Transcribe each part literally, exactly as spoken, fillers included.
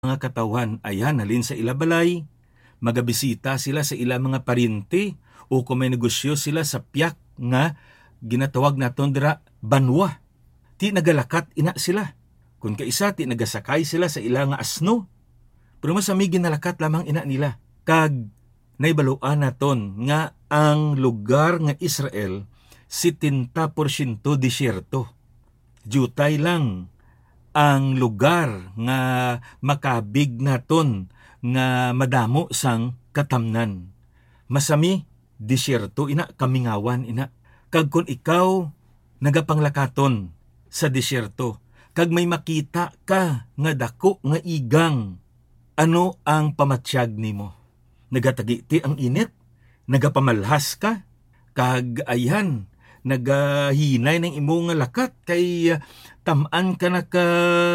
mga katawan ayan halin sa ila balay, magabisita sila sa ila mga parinti o kung may negosyo sila sa piyak nga ginatawag naton dira banwa. Ti nagalakat ina sila. Kung kaisa ti nagasakay sila sa ila nga asno. Pero masami ginalakat lamang ina nila. Kag naibaluan naton nga ang lugar nga Israel seventy percent disyerto. Jutay lang ang lugar nga makabig naton nga madamo sang katamnan. Masami disyerto ina kamingawan ina. Kag kung ikaw nagapanglakaton sa disyerto, kag may makita ka nga dako nga igang, ano ang pamatsyag nimo? Nagatagiti ang init, nagapamalhas ka, kag ayan, nagahinay ng imo nga lakat, kay uh, tamaan ka na ka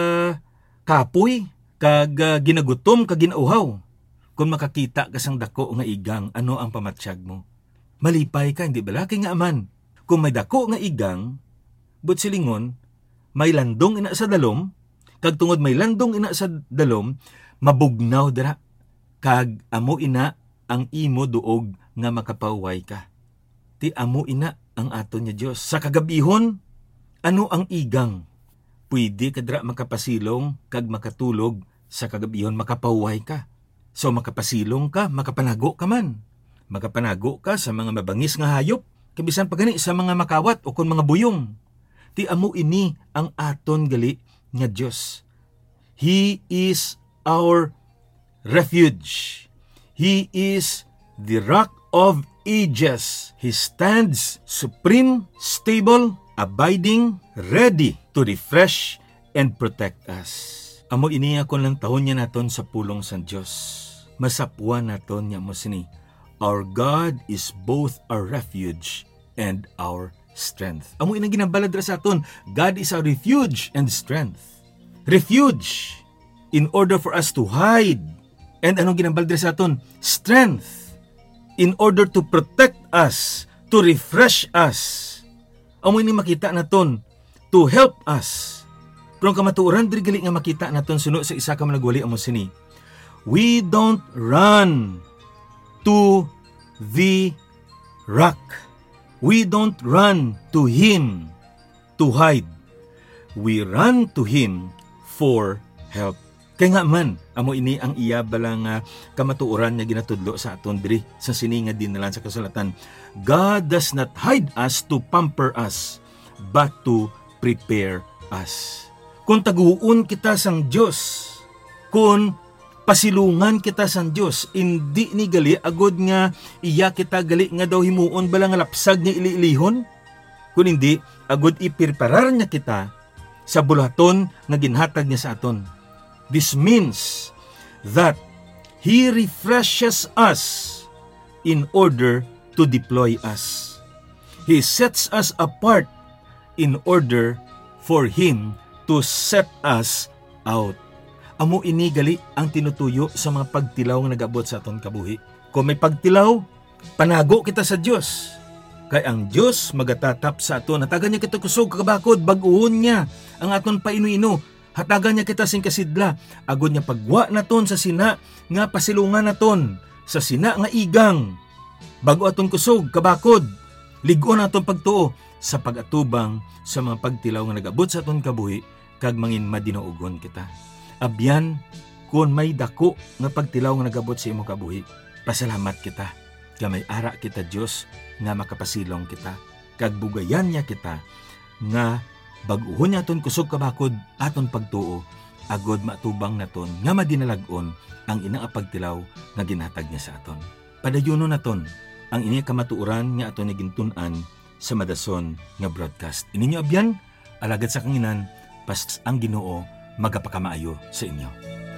kapoy, kag uh, ginagutom, kag ginauhaw. Kung makakita ka sang dako nga igang, ano ang pamatsyag mo? Malipay ka, hindi bala? Kaya nga aman, kung may dako nga igang, but silingon, may landong ina sa dalom, kag tungod may landong ina sa dalom, mabugnaw dira. Kag amo ina ang imo duog nga makapaway ka. Ti amo ina ang aton nga Dios. Sa kagabihon, ano ang igang? Pwede ka dira makapasilong kag makatulog sa kagabihon makapaway ka. So makapasilong ka, makapanago ka man. Makapanago ka sa mga mabangis nga hayop, kabisan pa gani sa mga makawat o kun mga buyong. Ti amo ini ang aton gali nga Dios. He is our refuge. He is the rock of ages. He stands supreme, stable, abiding, ready to refresh and protect us. Amo ini akon lang tahon niya naton sa pulong sa Dios. Masapuan naton niya mo sini. Our God is both our refuge and our strength. Amo inang ginabalad ra sa aton, God is our refuge and strength. Refuge in order for us to hide. And anong ginabalad ra sa aton? Strength in order to protect us, to refresh us. Amo ini makita naton, to help us. Pero ang kamatuoran diri gali nga makita naton suno sa isa ka managwali amo sini. We don't run to the rock. We don't run to Him to hide. We run to Him for help. Kaya nga man, amo ini ang iya balang uh, kamatuoran nga ginatudlo sa aton diri sa sini nga dinalan sa kasulatan. God does not hide us to pamper us, but to prepare us. Kung taguon kita sang Dios, kung pasilungan kita sang Dios, hindi ni gali agod nga iya kita gali nga daw himuon bala nga lapsag nga iliilihon. Kung hindi agod ipreparar niya kita sa bulaton nga ginhatag niya sa aton. This means that He refreshes us in order to deploy us. He sets us apart in order for Him to set us out. Amo ini gali ang tinutuyo sa mga pagtilaw nga nag-abot sa aton kabuhi. Kung may pagtilaw, panago kita sa Dios. Kay ang Dios magatatap sa aton. Hatagan niya kita kusog kakabakod, bag-uon niya ang aton painu-ino. Hatagan niya kita sing kasidla. Agod niya pagwa naton sa sina nga pasilungan naton, sa sina nga igang. Bago aton kusog kabakod, ligon aton pagtuo sa pagatubang sa mga pagtilaw nga nag-abot sa aton kabuhi, kag mangin madinuugon kita. Abyan, kung may dako nga pagtilaw nga nagabot sa imo kabuhi, pasalamat kita. Kamay ara kita Dios nga makapasilong kita. Kag bugayan niya kita nga bag-uhon niya aton kusog kabakod aton pagtuo, agod matubang naton nga madinalagon ang inang pagtilaw nga ginhatag niya sa aton. Padayuno naton ang ini kamatuoran nga aton nagintun-an sa Madason nga broadcast. Ininyo abyan, alagad sa kanginan, pas ang Ginoo magapakamaayo sa inyo.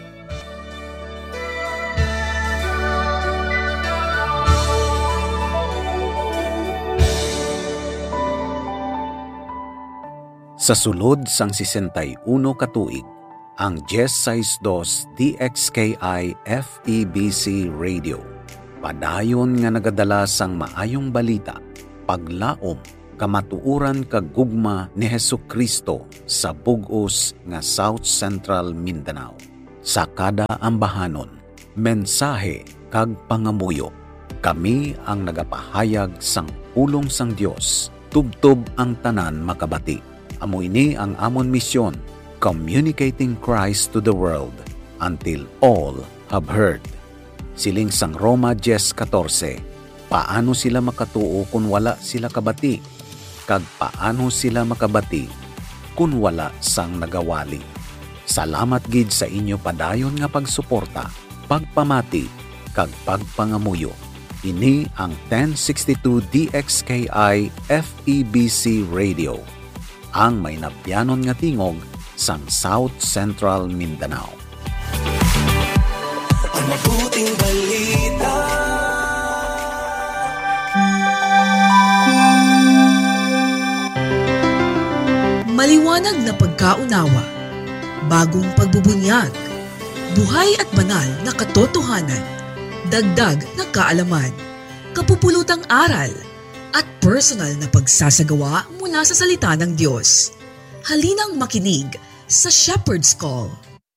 Sa sulod sang sesentayuno katuig, ang Diez sesenta y dos D X K I F E B C Radio, padayon nga nagadala sang maayong balita, paglaom, kamatuuran kag gugma ni Hesukristo sa bug-os nga South Central Mindanao. sa kada ambahanon, mensahe kag pangamuyo. Kami ang nagapahayag sang pulong sang Dios, tubtob ang tanan makabati. Amo ini ang amon misyon, communicating Christ to the world until all have heard. Siling sang Roma ten fourteen, paano sila makatuo kung wala sila kabati? Kag paano sila makabati kung wala sang nagawali? Salamat gid sa inyo padayon nga pagsuporta, pagpamati, kag pagpangamuyo. Ini ang ten sixty-two D X K I F E B C Radio, ang may nabyanon nga tingog sang South Central Mindanao. Ang mabuting balita. Maliwanag na pagkaunawa, bagong pagbubunyag, buhay at banal na katotohanan, dagdag na kaalaman, kapupulutang aral, at personal na pagsasagawa mula sa salita ng Diyos. Halinang makinig sa Shepherd's Call.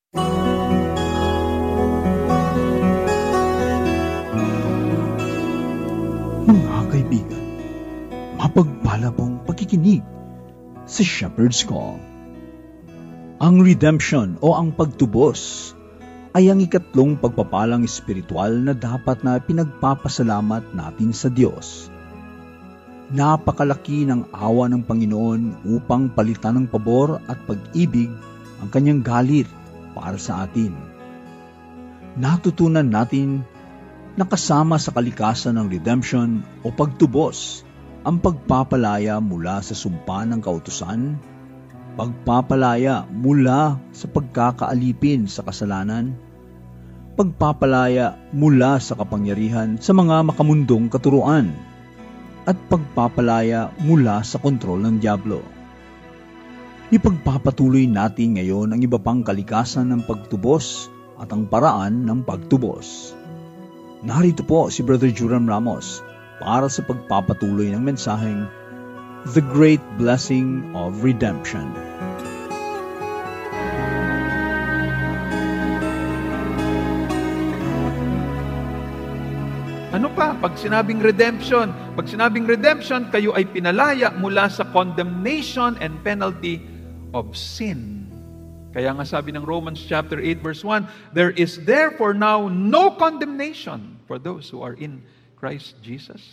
Mga kaibigan, mapagpala pong pakikinig sa Shepherd's Call. Ang redemption o ang pagtubos ay ang ikatlong pagpapalang espiritual na dapat na pinagpapasalamat natin sa Diyos. Napakalaki ng awa ng Panginoon upang palitan ng pabor at pag-ibig ang kanyang galit para sa atin. Natutunan natin na kasama sa kalikasan ng redemption o pagtubos ang pagpapalaya mula sa sumpa ng kautusan, pagpapalaya mula sa pagkakaalipin sa kasalanan, pagpapalaya mula sa kapangyarihan sa mga makamundong katuruan, at pagpapalaya mula sa kontrol ng dyablo. Ipagpapatuloy natin ngayon ang iba pang kalikasan ng pagtubos at ang paraan ng pagtubos. Narito po si Brother Joram Ramos para sa pagpapatuloy ng mensaheng The Great Blessing of Redemption. Ano pa? Pag sinabing redemption, pag sinabing redemption, kayo ay pinalaya mula sa condemnation and penalty of sin. Kaya nga sabi ng Romans chapter eight verse one, there is therefore now no condemnation for those who are in Christ Jesus.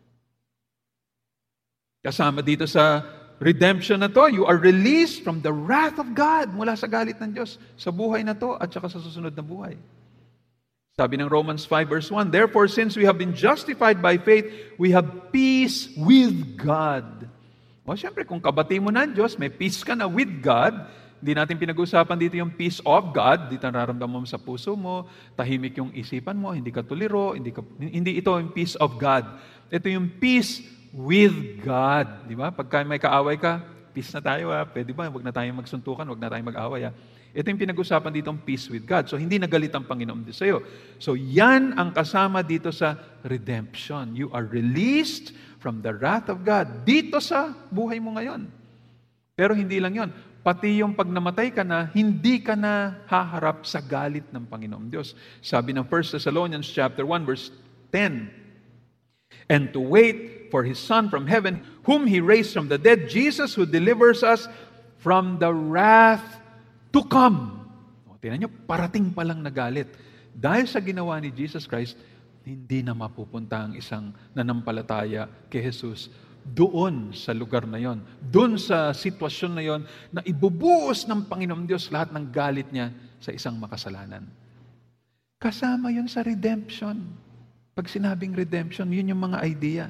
Kasama dito sa redemption na to, you are released from the wrath of God, mula sa galit ng Diyos sa buhay na to at saka sa susunod na buhay. Sabi ng Romans five verse one, therefore since we have been justified by faith, we have peace with God. O syempre, kung kabati mo na ang Diyos, may peace ka na with God. Hindi natin pinag-usapan dito yung peace of God, dito nararamdaman mo sa puso mo, tahimik yung isipan mo, hindi ka tuliro, hindi, ka, hindi ito yung peace of God. Ito yung peace with God. Di ba? Pagka may kaaway ka, peace na tayo ha. Pwede ba? Huwag na tayong magsuntukan, huwag na tayong mag-away ha. Ito yung pinag-usapan dito, peace with God. So, hindi nagalit ang Panginoon dito sa'yo. So, yan ang kasama dito sa redemption. You are released from the wrath of God dito sa buhay mo ngayon. Pero hindi lang yon. Pati yung pag namatay ka na, hindi ka na haharap sa galit ng Panginoon Diyos. Sabi ng First Thessalonians chapter one verse ten, and to wait for His Son from heaven, whom He raised from the dead, Jesus, who delivers us from the wrath to come. O, tingnan nyo, parating palang nagalit. Dahil sa ginawa ni Jesus Christ, hindi na mapupunta ang isang nanampalataya kay Jesus doon sa lugar na yon, doon sa sitwasyon na yon, na ibubuhos ng Panginoon Diyos lahat ng galit niya sa isang makasalanan. Kasama yon sa redemption. Pag sinabing redemption, yun yung mga idea.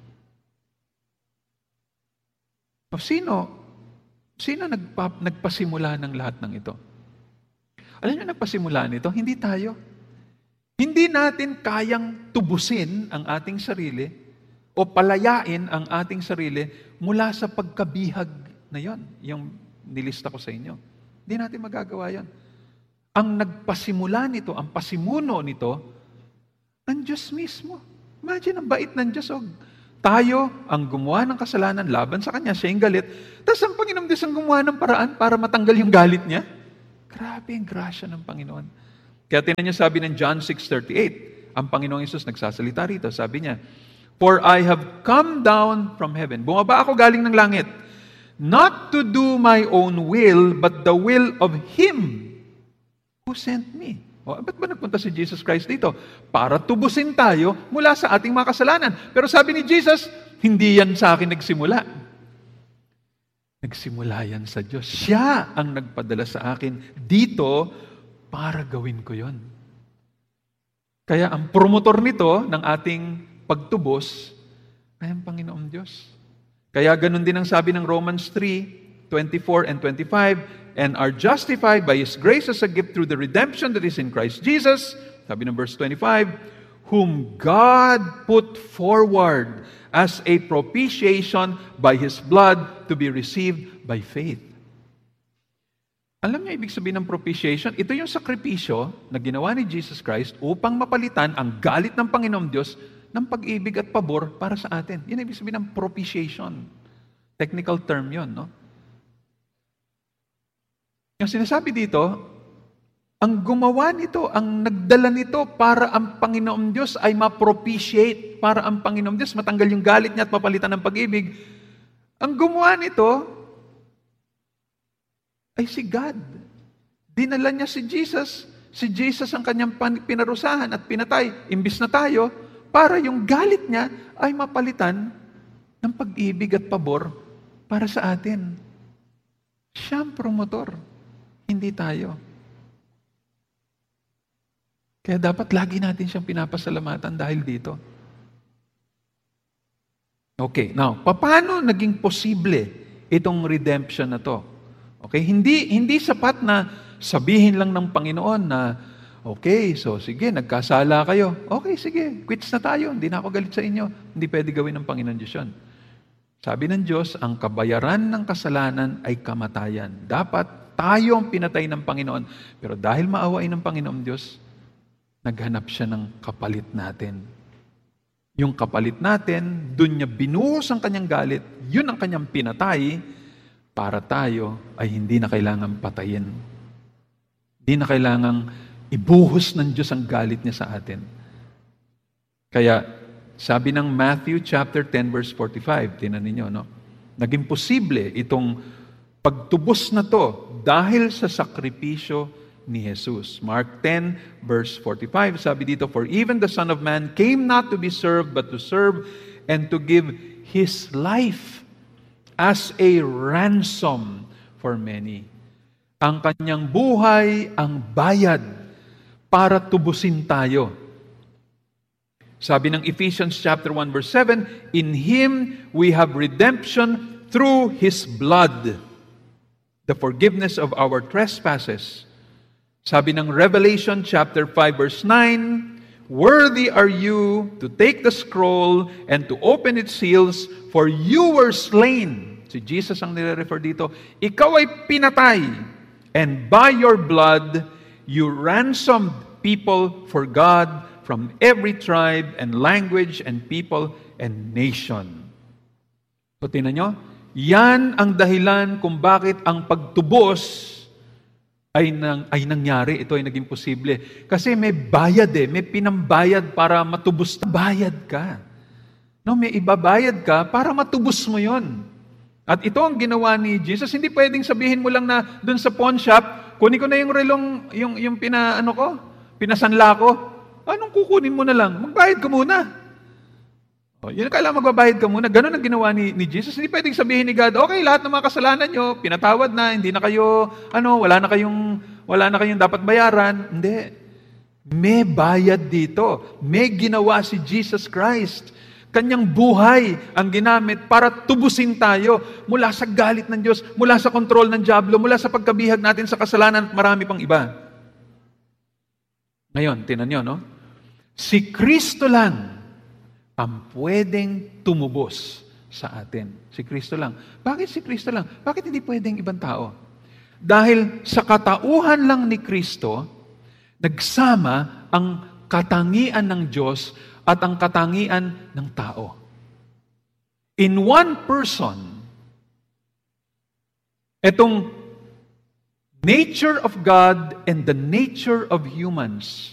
O sino, sino nagpa, nagpasimula ng lahat ng ito? Alam niyo, nagpasimula nito? Hindi tayo. Hindi natin kayang tubusin ang ating sarili o palayain ang ating sarili mula sa pagkabihag na yon, yung nilista ko sa inyo. Hindi natin magagawa yon. Ang nagpasimula nito, ang pasimuno nito, ang Diyos mismo. Imagine, ang bait ng Diyos. O, tayo ang gumawa ng kasalanan laban sa Kanya, siya yung galit. Tapos ang Panginoon Diyos ang gumawa ng paraan para matanggal yung galit niya. Grabe ang grasya ng Panginoon. Kaya tinan niyo sabi ng John six thirty-eight, ang Panginoong Hesus nagsasalita rito, sabi niya, "For I have come down from heaven." Bumaba ako galing ng langit. "Not to do my own will, but the will of Him who sent me." O, ba't ba nagpunta si Jesus Christ dito? Para tubusin tayo mula sa ating mga kasalanan. Pero sabi ni Jesus, hindi yan sa akin nagsimula. Nagsimula yan sa Diyos. Siya ang nagpadala sa akin dito para gawin ko yon. Kaya ang promotor nito ng ating pagtubos ay ang Panginoong Diyos. Kaya ganun din ang sabi ng Romans three twenty-four and twenty-five, "And are justified by His grace as a gift through the redemption that is in Christ Jesus." Sabi ng verse twenty-five, "Whom God put forward as a propitiation by His blood to be received by faith." Alam niyo ibig sabihin ng propitiation? Ito yung sakripisyo na ginawa ni Jesus Christ upang mapalitan ang galit ng Panginoong Diyos ng pag-ibig at pabor para sa atin. Yan ibig sabihin ng propitiation. Technical term yon, no? Yung sinasabi dito, ang gumawa nito, ang nagdala nito para ang Panginoong Diyos ay ma-propitiate, para ang Panginoong Diyos matanggal yung galit niya at mapalitan ng pag-ibig. Ang gumawa nito ay si God. Dinala niya si Jesus. Si Jesus ang kanyang pinarusahan at pinatay, imbis na tayo, para yung galit niya ay mapalitan ng pag-ibig at pabor para sa atin. Siya ang promotor. Hindi tayo. Kaya dapat lagi natin siyang pinapasalamatan dahil dito. Okay, now, paano naging posible itong redemption na to? Okay, hindi hindi sapat na sabihin lang ng Panginoon na, okay, so sige, nagkasala kayo. Okay, sige, quits na tayo. Hindi na ako galit sa inyo. Hindi pwede gawin ng Panginoon Diyos yun. Sabi ng Diyos, ang kabayaran ng kasalanan ay kamatayan. Dapat tayo ang pinatay ng Panginoon. Pero dahil maawain ng Panginoon Diyos, naghanap siya ng kapalit natin. Yung kapalit natin, dun niya binuhos ang kanyang galit, yun ang kanyang pinatay, para tayo ay hindi na kailangang patayin. Hindi na kailangang ibuhos ng Diyos ang galit niya sa atin. Kaya, sabi ng Matthew chapter ten verse forty-five, tinan ninyo, no? Naging posible itong pagtubos na to dahil sa sakripisyo ni Jesus. Mark ten verse forty-five, sabi dito, "For even the Son of Man came not to be served, but to serve and to give His life as a ransom for many." Ang kanyang buhay ang bayad para tubusin tayo. Sabi ng Ephesians chapter one verse seven, "In Him we have redemption through His blood, the forgiveness of our trespasses." Sabi ng Revelation chapter five verse nine, "Worthy are you to take the scroll and to open its seals, for you were slain." Si Jesus ang nire-refer dito. "Ikaw ay pinatay, and by your blood you ransomed people for God from every tribe and language and people and nation." So tingnan nyo, yan ang dahilan kung bakit ang pagtubos ay, nang, ay nangyari. Ito ay naging posible. Kasi may bayad eh. May pinambayad para matubos. Bayad ka. No, may ibabayad ka para matubos mo yon. At ito ang ginawa ni Jesus. Hindi pwedeng sabihin mo lang na dun sa pawn shop, kunin ko na yung relong, yung, yung pina, ano ko, pinasanla ko. Anong kukunin mo na lang? Magbayad ka muna. O, yun kailangan magbabayad ka muna. Ganun ang ginawa ni, ni Jesus. Hindi pwedeng sabihin ni God, okay, lahat ng mga kasalanan nyo, pinatawad na, hindi na kayo, ano, wala na kayong, wala na kayong dapat bayaran. Hindi. May bayad dito. May ginawa si Jesus Christ. Kanyang buhay ang ginamit para tubusin tayo mula sa galit ng Diyos, mula sa kontrol ng dyablo, mula sa pagkabihag natin sa kasalanan at marami pang iba. Ngayon, tinan nyo, no? Si Kristo lang ang pwedeng tumubos sa atin. Si Kristo lang. Bakit si Kristo lang? Bakit hindi pwedeng ibang tao? Dahil sa katauhan lang ni Kristo, nagsama ang katangian ng Diyos at ang katangian ng tao. In one person, etong nature of God and the nature of humans